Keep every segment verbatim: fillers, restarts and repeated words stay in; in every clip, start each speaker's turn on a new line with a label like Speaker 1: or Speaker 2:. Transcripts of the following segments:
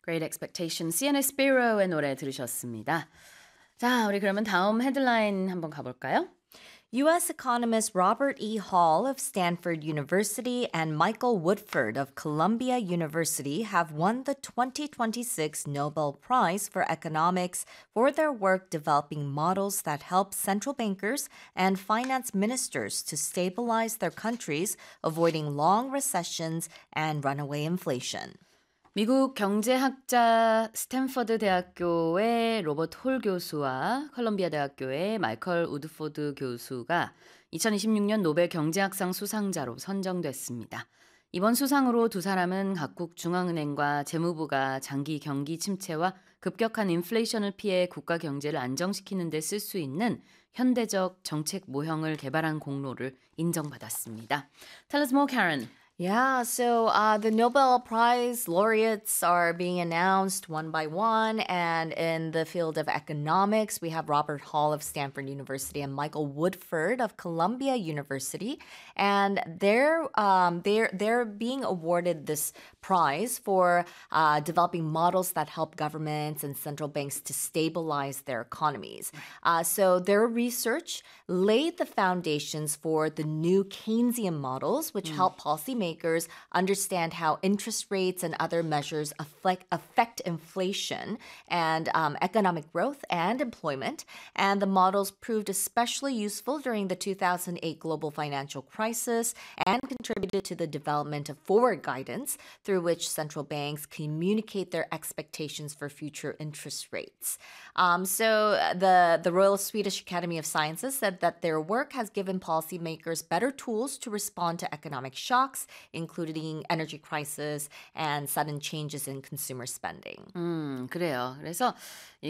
Speaker 1: Great Expectations, 시엔엘 Spiro의 노래 들으셨습니다. 자, 우리 그러면 다음 헤드라인 한번 가볼까요?
Speaker 2: U S economist Robert E. Hall of Stanford University and Michael Woodford of Columbia University have won the twenty twenty-six Nobel Prize for Economics for their work developing models that help central bankers and finance ministers to stabilize their countries, avoiding long recessions and runaway inflation.
Speaker 1: 미국 경제학자 스탠퍼드 대학교의 로버트 홀 교수와 컬럼비아 대학교의 마이컬 우드포드 교수가 이천이십육 년 노벨 경제학상 수상자로 선정됐습니다. 이번 수상으로 두 사람은 각국 중앙은행과 재무부가 장기 경기 침체와 급격한 인플레이션을 피해 국가 경제를 안정시키는 데 쓸 수 있는 현대적 정책 모형을 개발한 공로를 인정받았습니다. Tell us more, Karen.
Speaker 2: Yeah, so uh, the Nobel Prize laureates are being announced one by one. And in the field of economics, we have Robert Hall of Stanford University and Michael Woodford of Columbia University. And they're, um, they're, they're being awarded this prize for uh, developing models that help governments and central banks to stabilize their economies. Uh, so their research laid the foundations for the new Keynesian models, which mm. help policymakers makers understand how interest rates and other measures affect, affect inflation and um, economic growth and employment. And the models proved especially useful during the two thousand eight global financial crisis and contributed to the development of forward guidance through which central banks communicate their expectations for future interest rates. Um, so the, the Royal Swedish Academy of Sciences said that their work has given policymakers better tools to respond to economic shocks, including energy crisis and sudden changes in consumer spending.
Speaker 1: 음, 그래요. 그래서 이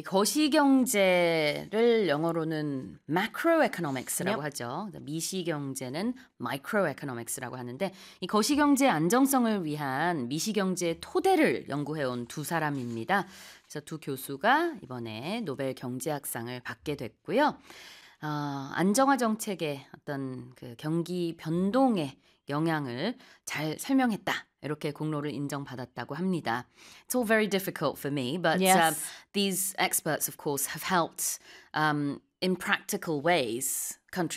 Speaker 1: 거시경제를 영어로는 macroeconomics라고
Speaker 2: Yep.
Speaker 1: 하죠. 미시경제는 microeconomics라고 하는데 이 거시경제 안정성을 위한 미시경제의 토대를 연구해온 두 사람입니다. 그래서 두 교수가 이번에 노벨 경제학상을 받게 됐고요. 어, 안정화 정책의 어떤 그 경기 변동에 영향을 잘 설명했다. 이렇게 공로를 인정받았다고 합니다. It's all very difficult for me, but
Speaker 2: Yes.
Speaker 1: um, these experts, of course, have helped um, in practical ways countries